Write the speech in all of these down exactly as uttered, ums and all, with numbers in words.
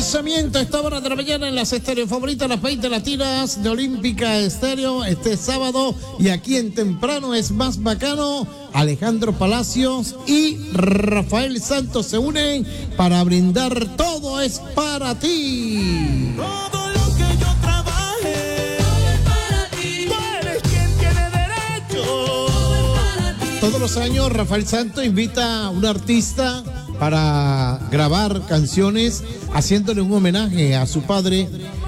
lanzamiento a esta hora de la mañana en las estéreo favoritas, las veinte latinas de Olímpica Estéreo, este sábado. Y aquí en Temprano es más bacano. Alejandro Palacios y Rafael Santos se unen para brindar Todo es para ti. Todo lo que yo trabaje, todo es para ti. Tú eres quien tiene derecho. Todo es para ti. Todos los años Rafael Santos invita a un artista para grabar canciones haciéndole un homenaje a su padre,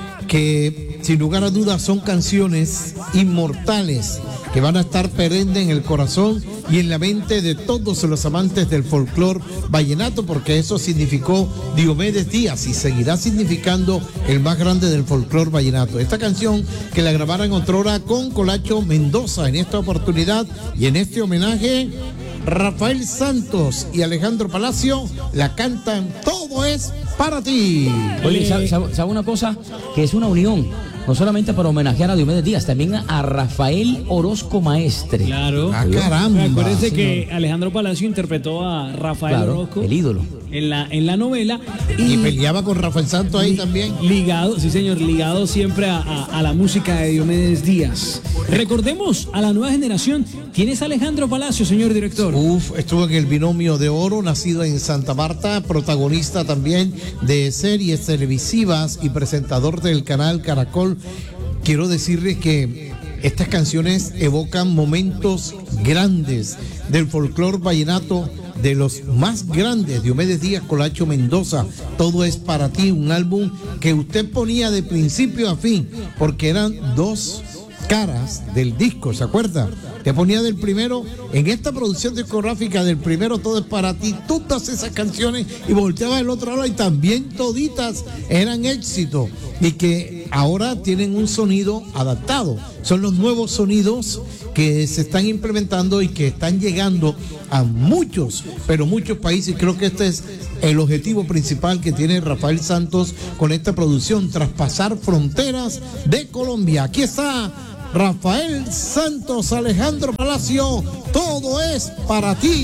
que sin lugar a dudas son canciones inmortales que van a estar perennes en el corazón y en la mente de todos los amantes del folclore vallenato, porque eso significó Diomedes Díaz y seguirá significando el más grande del folclore vallenato. Esta canción que la grabaron otrora con Colacho Mendoza, en esta oportunidad y en este homenaje, Rafael Santos y Alejandro Palacio la cantan Todo es para ti. Oye, ¿sabe, sabe, sabe una cosa? Que es una unión, no solamente para homenajear a Diomedes Díaz, también a Rafael Orozco Maestre. Claro. Ah, caramba. Acuérdense Sí, que Alejandro Palacio interpretó a Rafael Claro, Orozco el ídolo. en la, en la novela. Y peleaba con Rafael Santos ahí también. Ligado, sí señor, ligado siempre a, a, a la música de Diomedes Díaz. Recordemos a la nueva generación. ¿Quién es Alejandro Palacio, señor director? Uf, estuvo en el Binomio de Oro, nacido en Santa Marta, protagonista también de series televisivas y presentador del canal Caracol. Quiero decirles que estas canciones evocan momentos grandes del folclore vallenato, de los más grandes. Diomedes Díaz, Colacho Mendoza, Todo es para ti, un álbum que usted ponía de principio a fin, porque eran dos caras del disco, ¿se acuerda? Te ponía del primero, en esta producción discográfica del primero Todo es para ti, todas esas canciones, y volteaba el otro lado y también toditas eran éxito, y que ahora tienen un sonido adaptado. Son los nuevos sonidos que se están implementando y que están llegando a muchos, pero muchos países. Creo que este es el objetivo principal que tiene Rafael Santos con esta producción, traspasar fronteras de Colombia. Aquí está Rafael Santos, Alejandro Palacio, Todo es para ti.